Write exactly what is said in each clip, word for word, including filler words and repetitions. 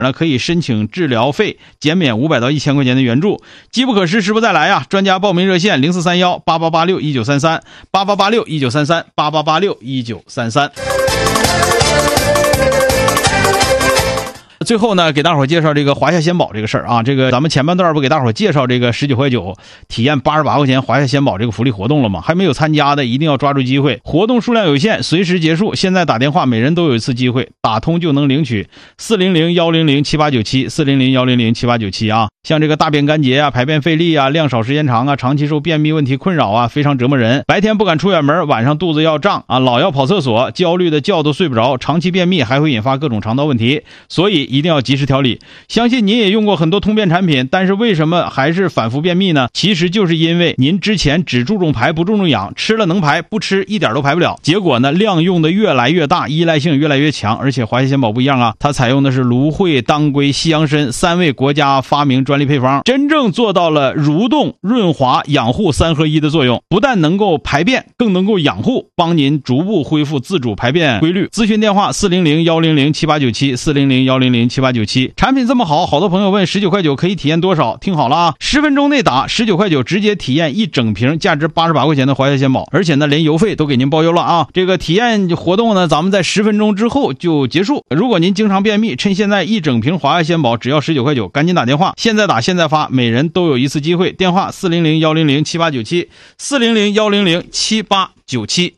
那可以申请治疗费减免五百到一千块钱的援助。机不可失，时不再来啊！专家报名热线零四三幺八八八六一九三三八八八六一九三三八八八六一九三三。最后呢，给大伙介绍这个华夏鲜宝这个事儿啊，这个咱们前半段不给大伙介绍这个十九块九体验八十八块钱华夏鲜宝这个福利活动了吗？还没有参加的一定要抓住机会，活动数量有限，随时结束。现在打电话，每人都有一次机会，打通就能领取四零零幺零零七八九七四零零幺零零七八九七啊。像这个大便干结啊、排便费力啊、量少时间长啊、长期受便秘问题困扰啊，非常折磨人。白天不敢出远门，晚上肚子要胀啊，老要跑厕所，焦虑的觉都睡不着，长期便秘还会引发各种肠道问题，所以一定要及时调理。相信您也用过很多通便产品，但是为什么还是反复便秘呢？其实就是因为您之前只注重排不注重养，吃了能排，不吃一点都排不了。结果呢，量用的越来越大，依赖性越来越强。而且华夏鲜宝不一样啊，它采用的是芦荟、当归、西洋参三位国家发明专利配方，真正做到了蠕动、润滑、养护三合一的作用，不但能够排便，更能够养护，帮您逐步恢复自主排便规律。咨询电话四零零幺零零七八九七四零零幺零零七八九七。产品这么好，好多朋友问十九块九可以体验多少？听好了啊，十分钟内打十九块九，直接体验一整瓶价值八十八块钱的华夏鲜宝，而且呢连邮费都给您包邮了啊！这个体验活动呢，咱们在十分钟之后就结束。如果您经常便秘，趁现在一整瓶华夏鲜宝只要十九块九，赶紧打电话，现在打现在发，每人都有一次机会。电话四零零幺零零七八九七四零零幺零零七八九七。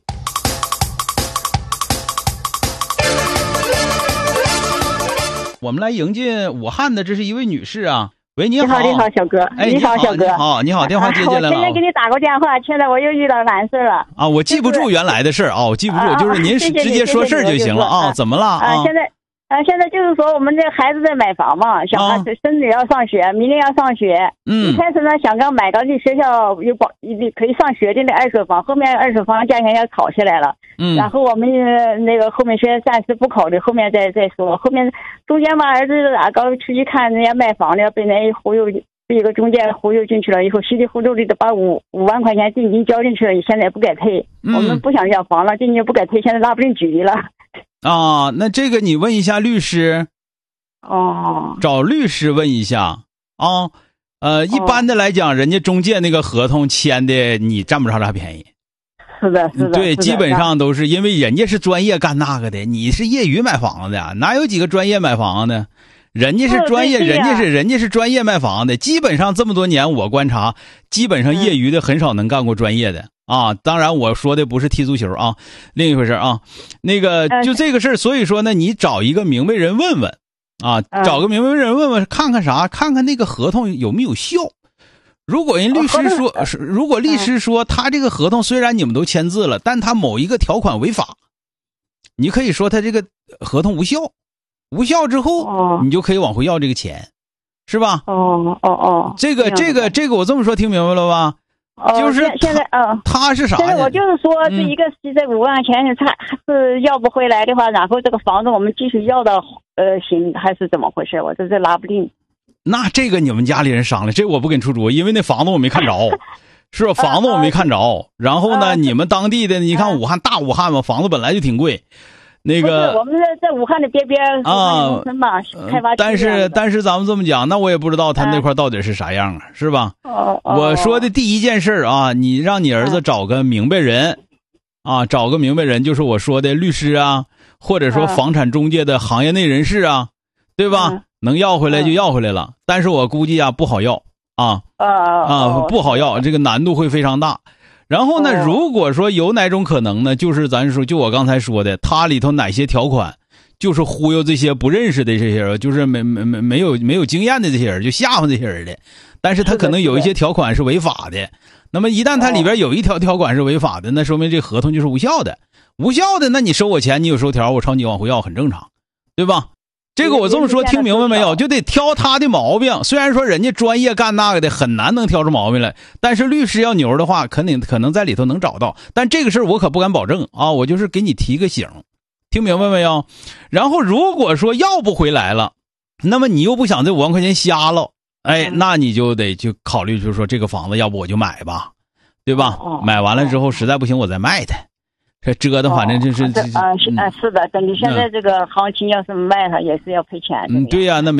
我们来迎接武汉的，这是一位女士啊。喂，你好， 你好，你好，小哥， 哎， 你好，小哥， 你好，你好，电话接进来了。 我前天给你打过电话，现在我又遇到完事了。 啊，我记不住原来的事啊，我记不住，就是您直接说事儿就行了啊。怎么了啊？现在啊，现在就是说我们这孩子在买房嘛，小孩孙女要上学，明年要上学。嗯。一开始呢，想刚买到离学校有保可以上学的那二手房，后面二手房价钱要炒下来了。嗯。然后我们那个后面先暂时不考虑，后面再再说。后面中间吧，儿子啊刚出去看人家卖房的，被人忽悠，被一个中介忽悠进去了，以后稀里糊涂的把五五万块钱定金交进去了，现在不给退。嗯。我们不想要房了，定金不给退，现在拉不进局了。 啊，那这个你问一下律师。 哦。 找律师问一下啊。呃，一般的来讲，人家中介那个合同签的，你占不着啥便宜。 是的，是的。 对，基本上都是因为人家是专业干那个的，你是业余买房子的，哪有几个专业买房的？人家是专业，人家是人家是专业卖房的。基本上这么多年我观察，基本上业余的很少能干过专业的。啊，当然我说的不是踢足球啊，另一回事啊。那个就这个事儿，所以说呢，你找一个明白人问问啊，找个明白人问问，看看啥，看看那个合同有没有效。如果人律师说，如果律师说他这个合同虽然你们都签字了，但他某一个条款违法，你可以说他这个合同无效，无效之后你就可以往回要这个钱，是吧？ 哦哦哦， 这个这个这个我这么说听明白了吧？ 哦， 就是现在啊， 他是啥？ 现在我就是说，这一个是这五万块钱，他是要不回来的话，然后这个房子我们继续要到呃行，还是怎么回事？我这这拿不定。 那这个你们家里人商量，这我不给你出主意，因为那房子我没看着，是吧？房子我没看着。然后呢，你们当地的，你看武汉大武汉嘛，房子本来就挺贵。那个我们在在武汉的边边啊，开发。 但是但是咱们这么讲，那我也不知道他那块到底是啥样啊，是吧？ 哦。 我说的第一件事啊，你让你儿子找个明白人，啊，找个明白人，就是我说的律师啊，或者说房产中介的行业内人士啊，对吧？能要回来就要回来了，但是我估计啊不好要啊啊不好要，这个难度会非常大。然后呢，如果说有哪种可能呢，就是咱说，就我刚才说的，它里头哪些条款，就是忽悠这些不认识的这些人，就是没没没没有没有经验的这些人，就吓唬这些人的。但是他可能有一些条款是违法的。那么一旦它里边有一条条款是违法的，那说明这合同就是无效的。无效的，那你收我钱，你有收条，我朝你往回要，很正常，对吧？这个我这么说听明白没有？就得挑他的毛病。虽然说人家专业干那个的很难能挑出毛病来，但是律师要牛的话，肯定可能在里头能找到。但这个事儿我可不敢保证啊，我就是给你提个醒，听明白没有？然后如果说要不回来了，那么你又不想这五万块钱瞎了，哎，那你就得去考虑，就是说这个房子要不我就买吧，对吧？买完了之后实在不行我再卖它。这折腾反正就是啊是啊是的，等你现在这个行情要是卖它也是要赔钱的。 嗯，对呀，那没。